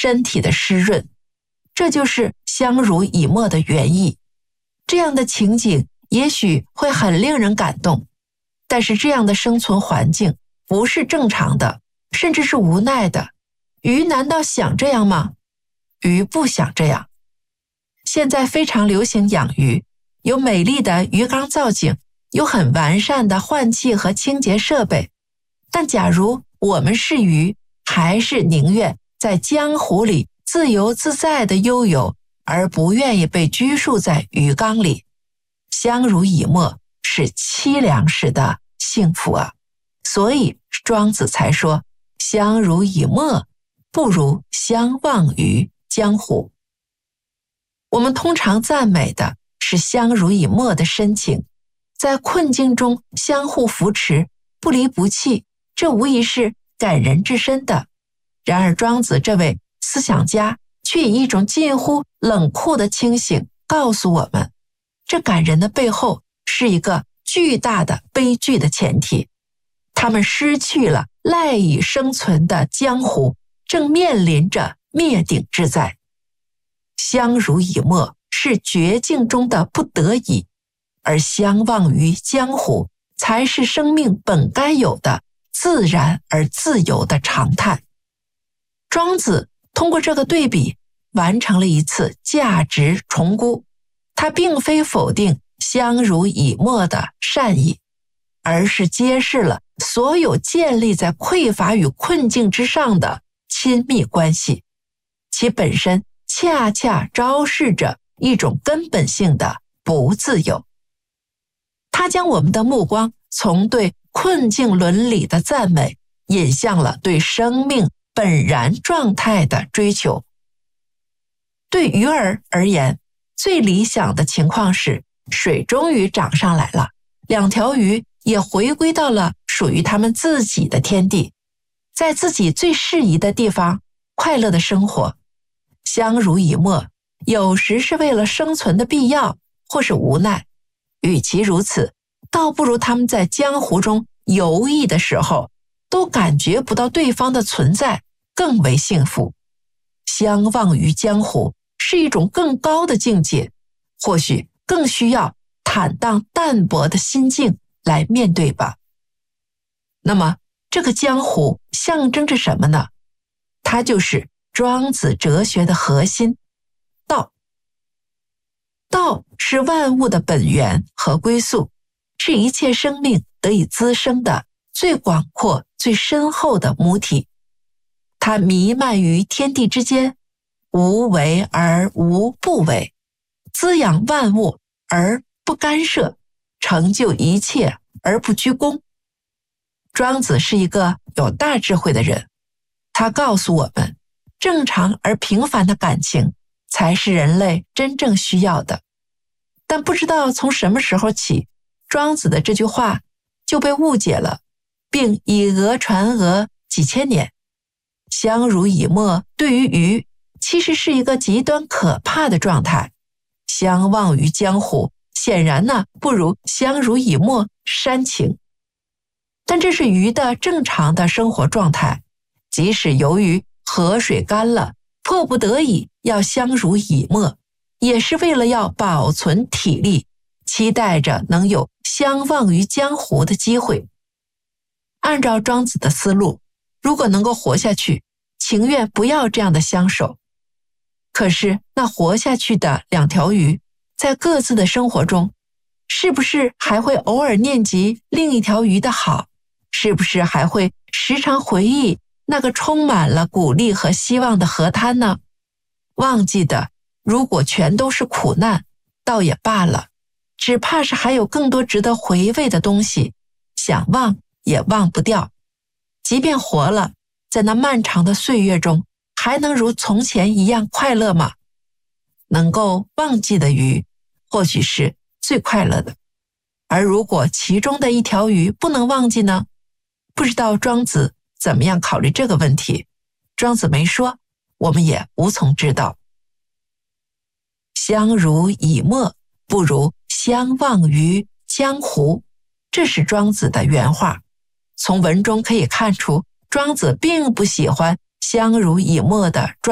身体的湿润。这就是相濡以沫的原意。这样的情景也许会很令人感动，但是这样的生存环境不是正常的，甚至是无奈的。鱼难道想这样吗？鱼不想这样。现在非常流行养鱼，有美丽的鱼缸造景，有很完善的换气和清洁设备。但假如我们是鱼，还是宁愿在江湖里自由自在地悠游，而不愿意被拘束在鱼缸里。相濡以沫是凄凉时的幸福啊！所以庄子才说，相濡以沫不如相忘于江湖。我们通常赞美的是相濡以沫的深情，在困境中相互扶持，不离不弃，这无疑是感人至深的。然而庄子这位思想家却以一种近乎冷酷的清醒告诉我们，这感人的背后是一个巨大的悲剧的前提。他们失去了赖以生存的江湖，正面临着灭顶之灾。相濡以沫是绝境中的不得已，而相忘于江湖才是生命本该有的自然而自由的常态。庄子通过这个对比完成了一次价值重估，他并非否定相濡以沫的善意，而是揭示了所有建立在匮乏与困境之上的亲密关系，其本身恰恰昭示着一种根本性的不自由。他将我们的目光从对困境伦理的赞美引向了对生命本然状态的追求。对鱼儿而言，最理想的情况是水终于涨上来了，两条鱼也回归到了属于他们自己的天地，在自己最适宜的地方快乐的生活。相濡以沫有时是为了生存的必要，或是无奈。与其如此，倒不如他们在江湖中游弋的时候都感觉不到对方的存在更为幸福。相忘于江湖是一种更高的境界，或许更需要坦荡淡泊的心境来面对吧。那么这个江湖象征着什么呢？它就是庄子哲学的核心，道。道是万物的本源和归宿，是一切生命得以滋生的最广阔最深厚的母体。它弥漫于天地之间，无为而无不为，滋养万物而不干涉，成就一切而不居功。庄子是一个有大智慧的人，他告诉我们，正常而平凡的感情才是人类真正需要的。但不知道从什么时候起，庄子的这句话就被误解了，并以讹传讹几千年。相濡以沫对于鱼其实是一个极端可怕的状态，相忘于江湖显然呢不如相濡以沫煽情。但这是鱼的正常的生活状态，即使由于河水干了，迫不得已要相濡以沫，也是为了要保存体力，期待着能有相忘于江湖的机会。按照庄子的思路，如果能够活下去，情愿不要这样的相守。可是那活下去的两条鱼，在各自的生活中，是不是还会偶尔念及另一条鱼的好？是不是还会时常回忆那个充满了鼓励和希望的河滩呢？忘记的如果全都是苦难，倒也罢了，只怕是还有更多值得回味的东西，想忘也忘不掉。即便活了，在那漫长的岁月中，还能如从前一样快乐吗？能够忘记的鱼，或许是最快乐的。而如果其中的一条鱼不能忘记呢？不知道庄子怎么样考虑这个问题，庄子没说，我们也无从知道。相濡以沫不如相忘于江湖，这是庄子的原话。从文中可以看出，庄子并不喜欢相濡以沫的